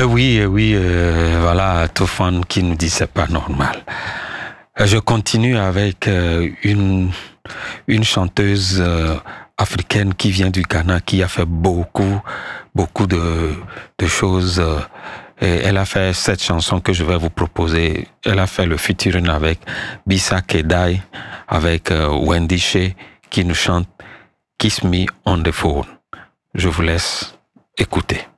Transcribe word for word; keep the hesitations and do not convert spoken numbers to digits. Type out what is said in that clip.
Euh, oui, euh, oui, euh, voilà, Toufan qui nous dit c'est pas normal. Euh, Je continue avec euh, une, une chanteuse euh, africaine qui vient du Ghana, qui a fait beaucoup, beaucoup de, de choses. euh, et elle a fait cette chanson que je vais vous proposer. Elle a fait le featuring avec Bisa Kedai, avec euh, Wendy Shea, qui nous chante Kiss Me on the Phone. Je vous laisse écouter.